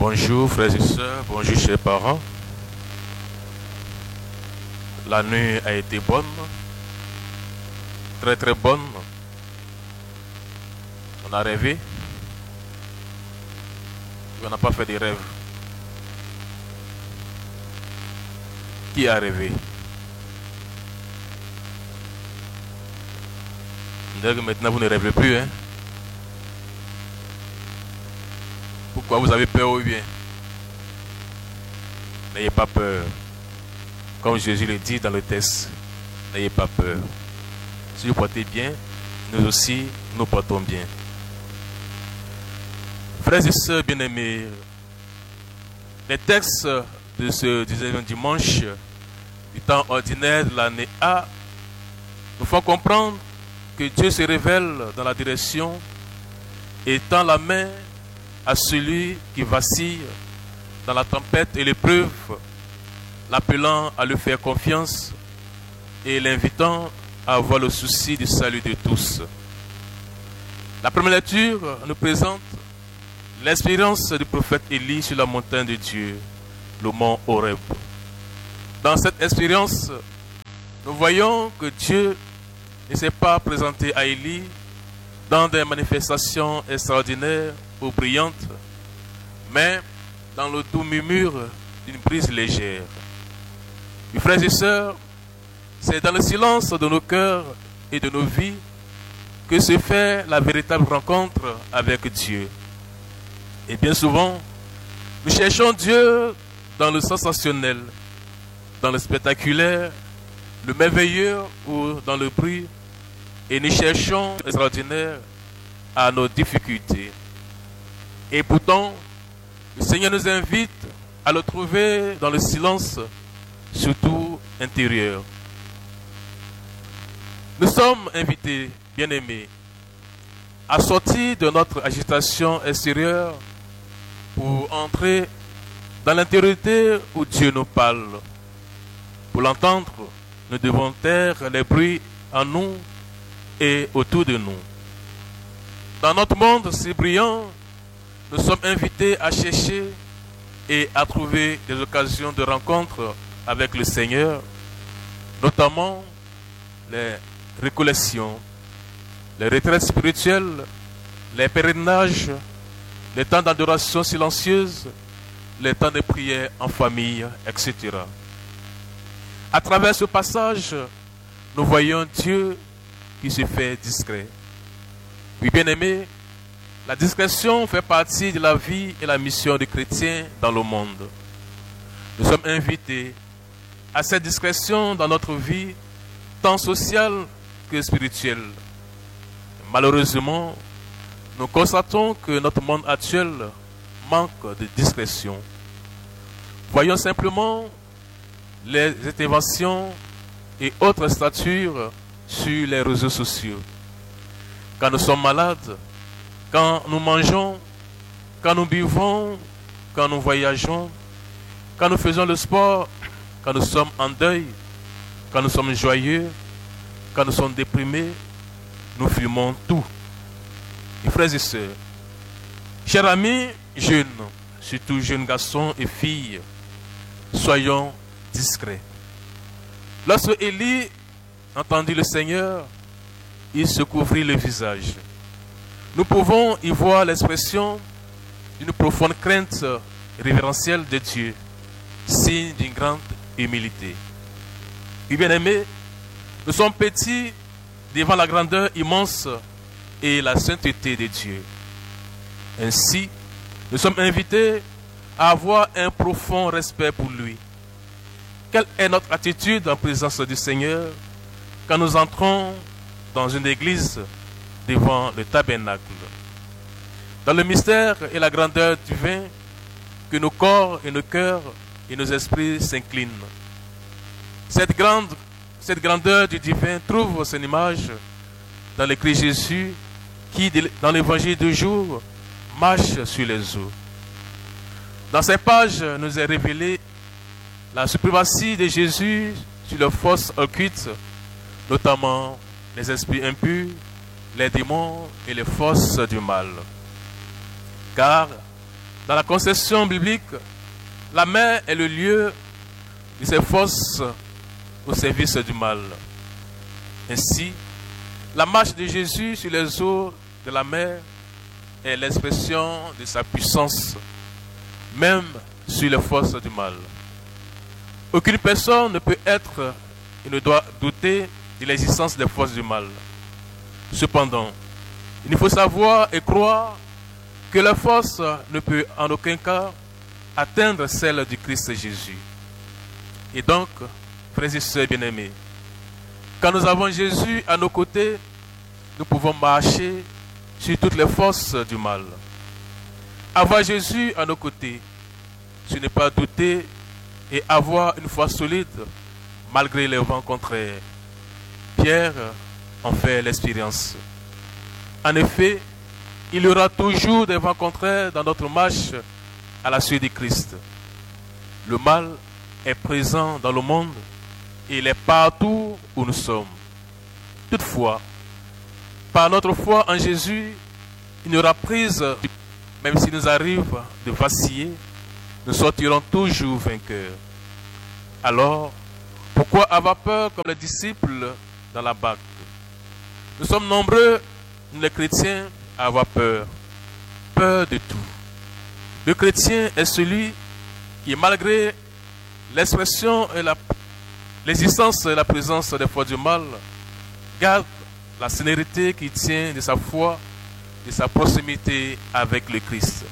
Bonjour frères et sœurs, bonjour chers parents. La nuit a été bonne, très très bonne. On a rêvé, on n'a pas fait des rêves. Qui a rêvé? Maintenant vous ne rêvez plus, hein? Pourquoi vous avez peur ou bien? N'ayez pas peur. Comme Jésus le dit dans le texte, n'ayez pas peur. Si vous portez bien, nous aussi, nous portons bien. Frères et sœurs bien-aimés, les textes de ce 19e dimanche du temps ordinaire de l'année A nous font comprendre que Dieu se révèle dans la direction et tend la main à celui qui vacille dans la tempête et l'épreuve, l'appelant à lui faire confiance et l'invitant à avoir le souci du salut de tous. La première lecture nous présente l'expérience du prophète Élie sur la montagne de Dieu, le mont Horeb. Dans cette expérience, nous voyons que Dieu ne s'est pas présenté à Élie dans des manifestations extraordinaires ou brillantes, mais dans le doux murmure d'une brise légère. Mes frères et sœurs, c'est dans le silence de nos cœurs et de nos vies que se fait la véritable rencontre avec Dieu. Et bien souvent, nous cherchons Dieu dans le sensationnel, dans le spectaculaire, le merveilleux ou dans le bruit, et nous cherchons l'extraordinaire à nos difficultés. Et pourtant, le Seigneur nous invite à le trouver dans le silence, surtout intérieur. Nous sommes invités, bien-aimés, à sortir de notre agitation extérieure pour entrer dans l'intériorité où Dieu nous parle. Pour l'entendre, nous devons taire les bruits en nous et autour de nous. Dans notre monde si brillant, nous sommes invités à chercher et à trouver des occasions de rencontre avec le Seigneur, notamment les récollections, les retraites spirituelles, les pèlerinages, les temps d'adoration silencieuse, les temps de prière en famille, etc. À travers ce passage, nous voyons Dieu qui se fait discret. Oui, bien-aimés, la discrétion fait partie de la vie et la mission du chrétien dans le monde. Nous sommes invités à cette discrétion dans notre vie, tant sociale que spirituelle. Malheureusement, nous constatons que notre monde actuel manque de discrétion. Voyons simplement les interventions et autres statures sur les réseaux sociaux. Quand nous sommes malades, quand nous mangeons, quand nous buvons, quand nous voyageons, quand nous faisons le sport, quand nous sommes en deuil, quand nous sommes joyeux, quand nous sommes déprimés, nous filmons tout. Mes frères et sœurs, chers amis jeunes, surtout jeunes garçons et filles, soyons discrets. Lorsque Élie entendit le Seigneur, il se couvrit le visage. Nous pouvons y voir l'expression d'une profonde crainte révérentielle de Dieu, signe d'une grande humilité. Et bien aimés, nous sommes petits devant la grandeur immense et la sainteté de Dieu. Ainsi, nous sommes invités à avoir un profond respect pour lui. Quelle est notre attitude en présence du Seigneur quand nous entrons dans une église devant le tabernacle? Dans le mystère et la grandeur du vin, que nos corps et nos cœurs et nos esprits s'inclinent. Cette grandeur du divin trouve son image dans le Christ Jésus qui, dans l'évangile du jour, marche sur les eaux. Dans ces pages, nous est révélée la suprématie de Jésus sur les forces occultes, notamment les esprits impurs, les démons et les forces du mal. Car Dans la conception biblique, la mer est le lieu de ses forces au service du mal. Ainsi, la marche de Jésus sur les eaux de la mer est l'expression de sa puissance, même sur les forces du mal. Aucune personne ne peut être et ne doit douter de l'existence des forces du mal. Cependant, il faut savoir et croire que la force ne peut en aucun cas atteindre celle du Christ Jésus. Et donc, frères et sœurs bien-aimés, quand nous avons Jésus à nos côtés, nous pouvons marcher sur toutes les forces du mal. Avoir Jésus à nos côtés, ce n'est pas douter et avoir une foi solide malgré les vents contraires. Pierre en fait l'expérience. En effet, il y aura toujours des vents contraires dans notre marche à la suite de Christ. Le mal est présent dans le monde et il est partout où nous sommes. Toutefois, par notre foi en Jésus, il n'y aura prise, même s'il nous arrive de vaciller, nous sortirons toujours vainqueurs. Alors, pourquoi avoir peur comme les disciples dans la barque? Nous sommes nombreux, nous les chrétiens, à avoir peur. Peur de tout. Le chrétien est celui qui, malgré l'expression et l'existence et la présence des forces du mal, garde la sérénité qui tient de sa foi, de sa proximité avec le Christ.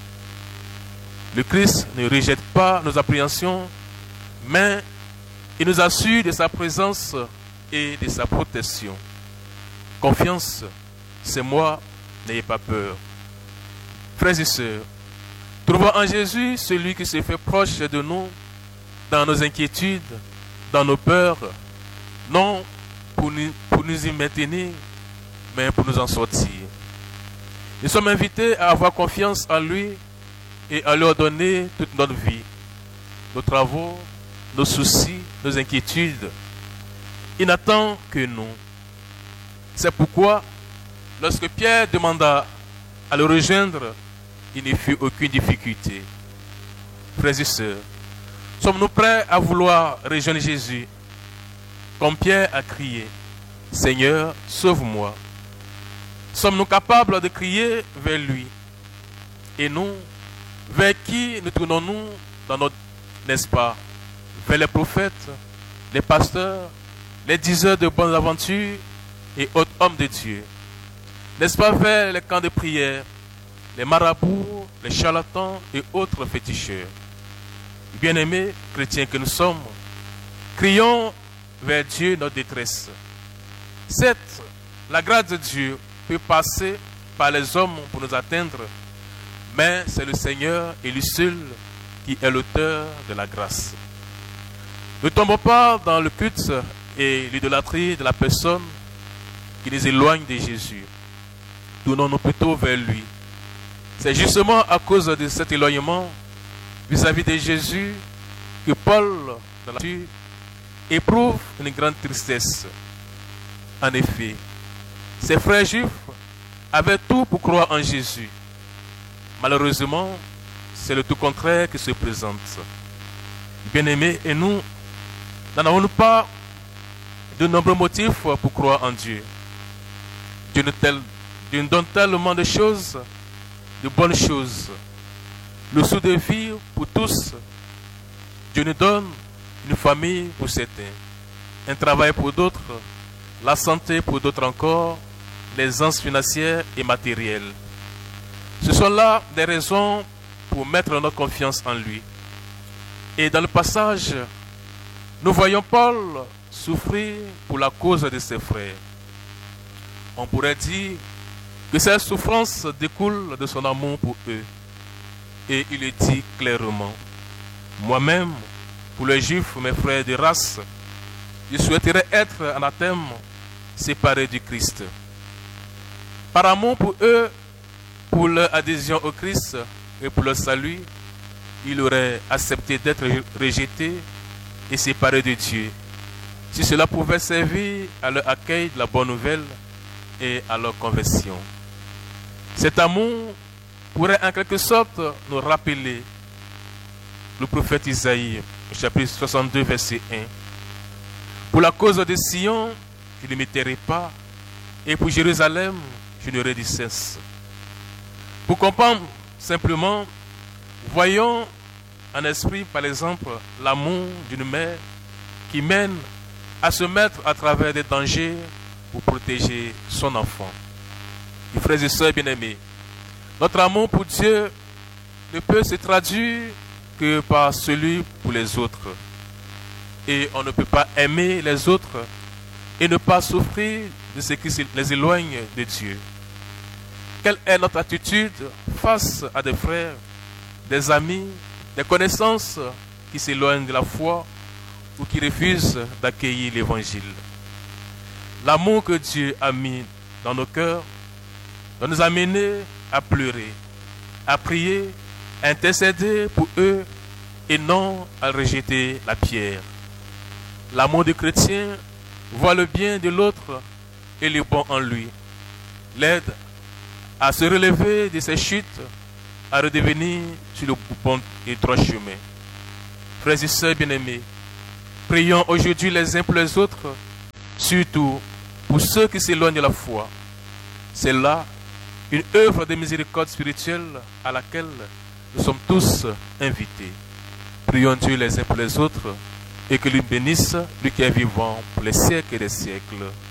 Le Christ ne rejette pas nos appréhensions, mais il nous assure de sa présence et de sa protection. Confiance, c'est moi, n'ayez pas peur. Frères et sœurs, trouvons en Jésus celui qui se fait proche de nous dans nos inquiétudes, dans nos peurs, non pour nous y maintenir, mais pour nous en sortir. Nous sommes invités à avoir confiance en lui et à lui donner toute notre vie, nos travaux, nos soucis, nos inquiétudes. Il n'attend que nous. C'est pourquoi, lorsque Pierre demanda à le rejoindre, il n'y fut aucune difficulté. Frères et sœurs, sommes-nous prêts à vouloir rejoindre Jésus, comme Pierre a crié, « Seigneur, sauve-moi ». Sommes-nous capables de crier vers lui? Et nous, vers qui nous tournons-nous dans notre, n'est-ce pas? Vers les prophètes, les pasteurs, les diseurs de bonnes aventures et autres hommes de Dieu. N'est-ce pas vers les camps de prière, les marabouts, les charlatans et autres féticheurs? Bien-aimés chrétiens que nous sommes, crions vers Dieu notre détresse. Certes, la grâce de Dieu peut passer par les hommes pour nous atteindre, mais c'est le Seigneur et lui seul qui est l'auteur de la grâce. Ne tombons pas dans le culte et l'idolâtrie de la personne qui nous éloigne de Jésus. Tournons-nous plutôt vers lui. C'est justement à cause de cet éloignement vis-à-vis de Jésus que Paul, dans la Bible, éprouve une grande tristesse. En effet, ses frères juifs avaient tout pour croire en Jésus. Malheureusement, c'est le tout contraire qui se présente. Bien-aimés, et nous, n'en avons-nous pas de nombreux motifs pour croire en Dieu? Dieu nous donne tellement de choses, de bonnes choses. Le sou de vie pour tous. Dieu nous donne une famille pour certains, un travail pour d'autres, la santé pour d'autres encore, l'aisance financière et matérielle. Ce sont là des raisons pour mettre notre confiance en lui. Et dans le passage, nous voyons Paul souffrir pour la cause de ses frères. On pourrait dire que cette souffrance découle de son amour pour eux. Et il le dit clairement. Moi-même, pour les Juifs, mes frères de race, je souhaiterais être anathème, séparé du Christ. Par amour pour eux, pour leur adhésion au Christ et pour leur salut, il aurait accepté d'être rejeté et séparé de Dieu, si cela pouvait servir à leur accueil de la bonne nouvelle et à leur conversion. Cet amour pourrait en quelque sorte nous rappeler le prophète Isaïe, chapitre 62, verset 1. Pour la cause de Sion, je ne m'étairai pas, et pour Jérusalem, je n'aurai de cesse. Pour comprendre simplement, voyons en esprit, par exemple, l'amour d'une mère qui mène à se mettre à travers des dangers pour protéger son enfant. Mes frères et sœurs bien-aimés, notre amour pour Dieu ne peut se traduire que par celui pour les autres. Et on ne peut pas aimer les autres et ne pas souffrir de ce qui les éloigne de Dieu. Quelle est notre attitude face à des frères, des amis, des connaissances qui s'éloignent de la foi ou qui refusent d'accueillir l'Évangile? L'amour que Dieu a mis dans nos cœurs doit nous amener à pleurer, à prier, à intercéder pour eux et non à rejeter la pierre. L'amour du chrétien voit le bien de l'autre et le bon en lui, l'aide à se relever de ses chutes, à redevenir sur le bon et droit chemin. Frères et sœurs bien-aimés, prions aujourd'hui les uns pour les autres, surtout pour ceux qui s'éloignent de la foi. C'est là une œuvre de miséricorde spirituelle à laquelle nous sommes tous invités. Prions Dieu les uns pour les autres et que lui bénisse, lui qui est vivant pour les siècles et des siècles.